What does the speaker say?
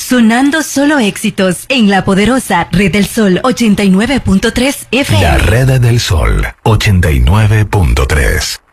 Sonando solo éxitos en la poderosa Red del Sol 89.3 FM. La Red del Sol 89.3.